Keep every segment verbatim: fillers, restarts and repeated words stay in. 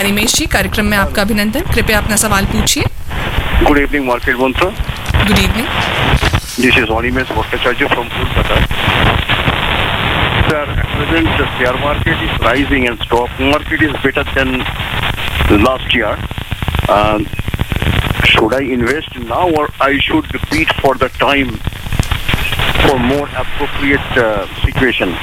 अनिमेश जी, कार्यक्रम में आपका अभिनंदन। कृपया अपना सवाल पूछिए। गुड इवनिंग मार्केट मंत्र। Good evening. This is Animesh Bhattacharya from Kolkata. Sir, at present the share market is rising and stock market is better than last year. Uh, should I invest now or I should wait for the time for more appropriate uh, situation?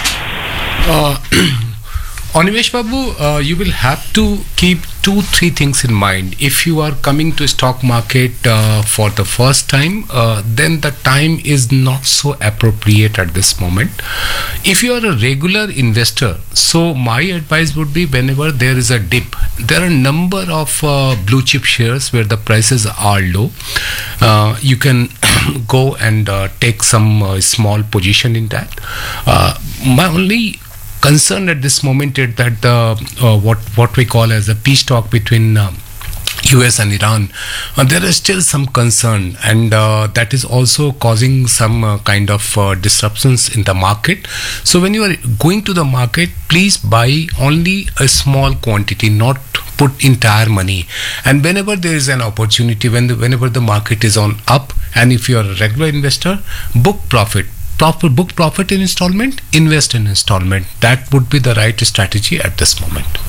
Uh, Animesh Babu, uh, you will have to keep two, three things in mind. If you are coming to stock market uh, for the first time, uh, then the time is not so appropriate at this moment. If you are a regular investor, so my advice would be whenever there is a dip, there are a number of uh, blue chip shares where the prices are low. Uh, you can go and uh, take some uh, small position in that. Uh, my only concern at this moment is that the uh, what what we call as a peace talk between uh, U S and Iran, uh, there is still some concern, and uh, that is also causing some uh, kind of uh, disruptions in the market. So when you are going to the market, please buy only a small quantity, not put entire money. And whenever there is an opportunity, when the, whenever the market is on up, and if you are a regular investor, book profit. Proper book profit in installment, invest in installment. That would be the right strategy at this moment.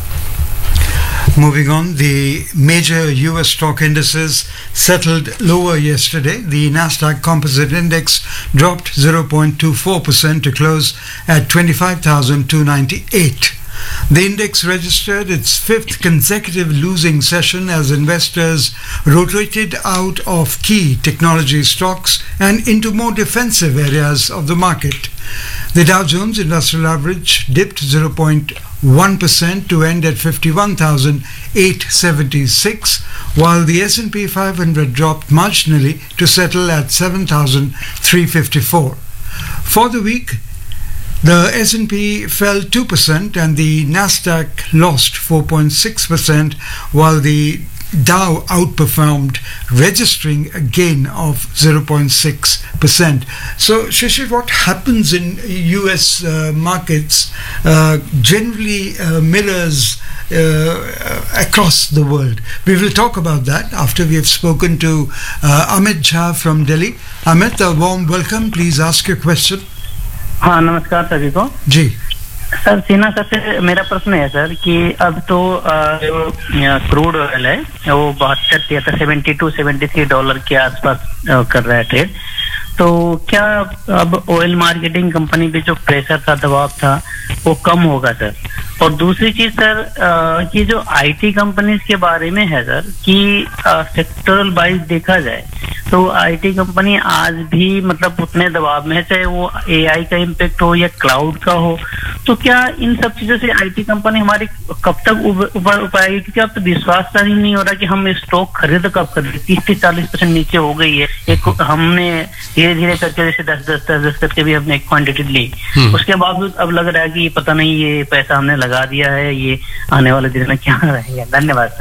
Moving on, the major U S stock indices settled lower yesterday. The Nasdaq Composite Index dropped zero point two four percent to close at twenty-five thousand two hundred ninety-eight. The index registered its fifth consecutive losing session as investors rotated out of key technology stocks and into more defensive areas of the market. The Dow Jones Industrial Average dipped zero point one percent to end at fifty-one thousand eight hundred seventy-six, while the S and P five hundred dropped marginally to settle at seven thousand three hundred fifty-four. For the week, the S and P fell two percent and the Nasdaq lost four point six percent, while the Dow outperformed, registering a gain of zero point six percent. So, Shishir, what happens in U S uh, markets uh, generally uh, mirrors uh, across the world. We will talk about that after we have spoken to uh, Amit Jha from Delhi. Amit, a warm welcome. Please ask your question. हाँ, नमस्कार सभी को जी sir. सीना sir से मेरा प्रश्न है sir कि अब तो जो क्रूड ऑयल है वो बहत्तर तिहत्तर seventy two seventy three dollar के आसपास कर रहा है ट्रेड, तो क्या अब ऑयल मार्केटिंग कंपनी पे जो प्रेशर था, दबाव था, वो कम होगा सर? और दूसरी चीज सर, ये जो आईटी कंपनीज के बारे में है सर कि सेक्टरल वाइज देखा जाए तो आईटी कंपनी आज भी मतलब उतने दबाव में है, चाहे वो एआई का इम्पैक्ट हो या क्लाउड का हो, तो क्या इन सब चीजों से आईटी कंपनी हमारी कब तक ऊपर पाएगी? क्योंकि अब तो विश्वास ही नहीं हो रहा कि हम स्टॉक खरीद कब खरीद, तीस से चालीस परसेंट नीचे हो गई है। एक हमने धीरे धीरे करके जैसे दस दस दस दस करके भी हमने एक क्वांटिटी ली, उसके बावजूद अब लग रहा है कि पता नहीं ये पैसा हमने लगा दिया है, ये आने वाले दिन में क्या रहेगा। धन्यवाद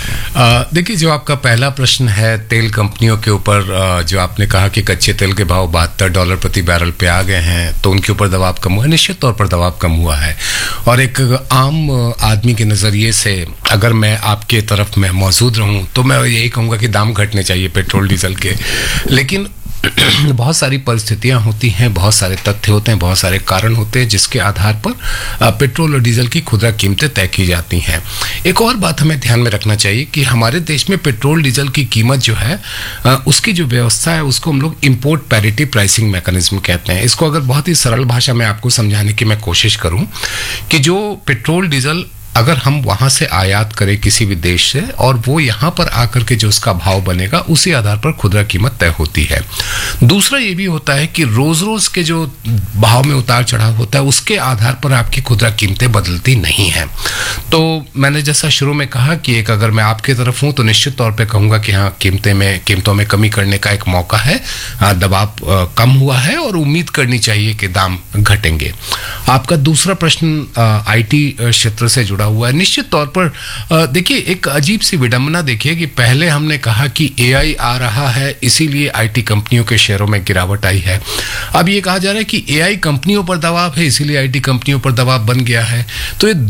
सर। देखिए, जो आपका पहला प्रश्न है तेल कंपनियों के ऊपर, जो आपने कहा कि कच्चे तेल के भाव बहत्तर डॉलर प्रति बैरल पे आ गए हैं, तो उनके ऊपर दबाव कम हुआ है। निश्चित तौर पर दबाव कम हुआ है, और एक आम आदमी के नज़रिए से अगर मैं आपके तरफ में मौजूद रहूं तो मैं यही कहूँगा कि दाम घटने चाहिए पेट्रोल डीजल के। लेकिन बहुत सारी परिस्थितियां होती हैं, बहुत सारे तथ्य होते हैं, बहुत सारे कारण होते हैं जिसके आधार पर पेट्रोल और डीजल की खुदरा कीमतें तय की जाती हैं। एक और बात हमें ध्यान में रखना चाहिए कि हमारे देश में पेट्रोल डीजल की कीमत जो है, उसकी जो व्यवस्था है, उसको हम लोग इंपोर्ट पैरिटी प्राइसिंग मैकेनिज्म कहते हैं। इसको अगर बहुत ही सरल भाषा में आपको समझाने की मैं कोशिश करूं कि जो पेट्रोल डीजल अगर हम वहां से आयात करें किसी भी देश से, और वो यहां पर आकर के जो उसका भाव बनेगा उसी आधार पर खुदरा कीमत तय होती है। दूसरा ये भी होता है कि रोज रोज के जो भाव में उतार चढ़ाव होता है उसके आधार पर आपकी खुदरा कीमतें बदलती नहीं हैं। तो मैंने जैसा शुरू में कहा कि एक अगर मैं आपकी तरफ हूं तो निश्चित तौर पर कहूंगा कि हाँ, कीमतें में कीमतों में कमी करने का एक मौका है, दबाव कम हुआ है और उम्मीद करनी चाहिए कि दाम घटेंगे। आपका दूसरा प्रश्न आईटी क्षेत्र से जुड़ा हुआ है। निश्चित तौर पर देखिए, एक अजीब सी विडंबना देखिए कि पहले हमने कहा कि एआई आ रहा है इसीलिए आईटी कंपनियों के शेयरों में गिरावट आई है। अब ये कहा जा रहा है कि एआई कंपनियों पर दबाव है इसीलिए आईटी कंपनियों पर दबाव बन गया है। तो ये